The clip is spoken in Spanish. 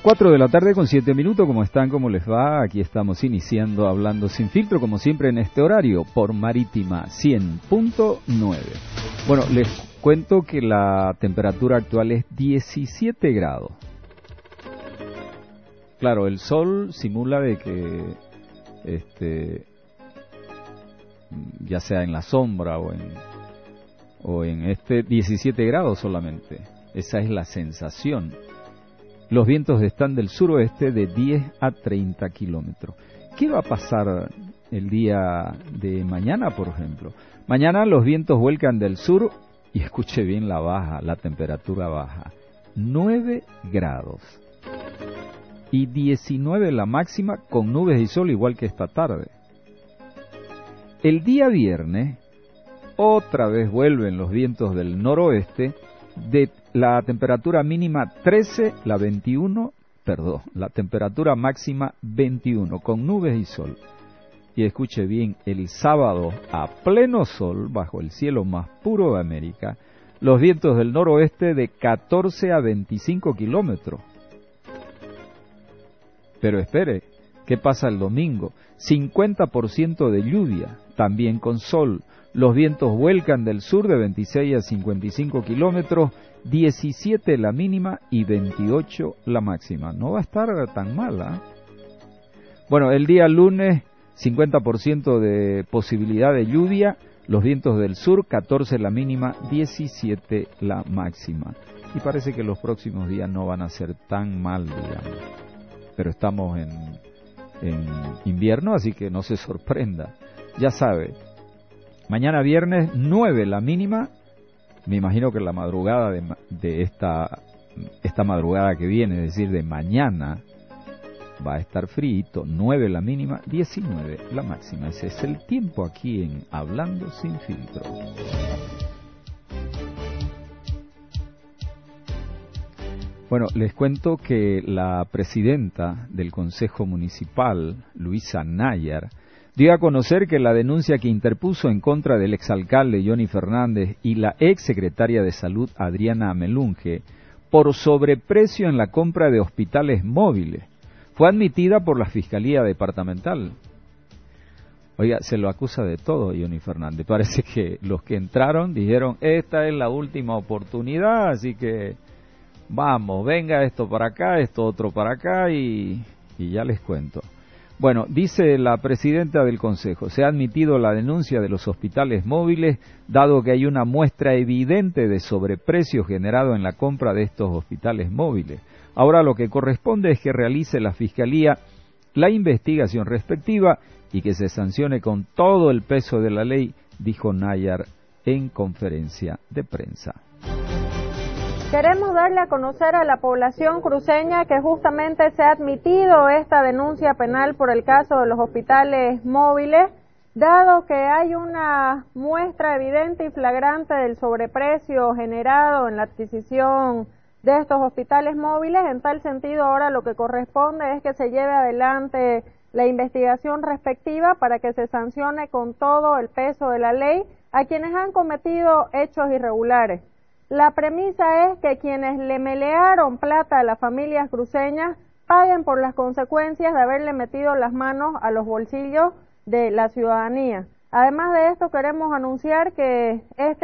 4 de la tarde con 7 minutos, ¿cómo están? ¿Cómo les va? Aquí estamos iniciando Hablando Sin Filtro, como siempre en este horario, por Marítima 100.9. Bueno, les cuento que la temperatura actual es 17 grados. Claro, el sol simula de que, ya sea en la sombra o en 17 grados solamente. Esa es la sensación. Los vientos están del suroeste de 10 a 30 kilómetros. ¿Qué va a pasar el día de mañana, por ejemplo? Mañana los vientos vuelcan del sur, y escuche bien la temperatura baja, 9 grados. Y 19 la máxima, con nubes y sol igual que esta tarde. El día viernes, otra vez vuelven los vientos del noroeste, de la temperatura mínima 13, la temperatura máxima 21, con nubes y sol. Y escuche bien, el sábado a pleno sol, bajo el cielo más puro de América, los vientos del noroeste de 14 a 25 kilómetros. Pero espere, ¿qué pasa el domingo? 50% de lluvia, también con sol. Los vientos vuelcan del sur de 26 a 55 kilómetros, 17 la mínima y 28 la máxima. No va a estar tan mala. Bueno, el día lunes, 50% de posibilidad de lluvia, los vientos del sur, 14 la mínima, 17 la máxima. Y parece que los próximos días no van a ser tan mal, digamos. Pero estamos en invierno, así que no se sorprenda. Ya sabe, mañana viernes 9 la mínima, me imagino que la madrugada de esta madrugada que viene, es decir, de mañana, va a estar frío, 9 la mínima, 19 la máxima. Ese es el tiempo aquí en Hablando Sin Filtro. Bueno, les cuento que la presidenta del Consejo Municipal, Luisa Nayar, dio a conocer que la denuncia que interpuso en contra del exalcalde Johnny Fernández y la exsecretaria de Salud Adriana Amelunge por sobreprecio en la compra de hospitales móviles fue admitida por la Fiscalía Departamental. Oiga, se lo acusa de todo Johnny Fernández. Parece que los que entraron dijeron, esta es la última oportunidad, así que vamos, venga esto para acá, esto otro para acá y ya les cuento. Bueno, dice la presidenta del Consejo, se ha admitido la denuncia de los hospitales móviles, dado que hay una muestra evidente de sobreprecio generado en la compra de estos hospitales móviles. Ahora lo que corresponde es que realice la Fiscalía la investigación respectiva y que se sancione con todo el peso de la ley, dijo Nayar en conferencia de prensa. Queremos darle a conocer a la población cruceña que justamente se ha admitido esta denuncia penal por el caso de los hospitales móviles, dado que hay una muestra evidente y flagrante del sobreprecio generado en la adquisición de estos hospitales móviles. En tal sentido, ahora lo que corresponde es que se lleve adelante la investigación respectiva para que se sancione con todo el peso de la ley a quienes han cometido hechos irregulares. La premisa es que quienes le melearon plata a las familias cruceñas paguen por las consecuencias de haberle metido las manos a los bolsillos de la ciudadanía. Además de esto, queremos anunciar que este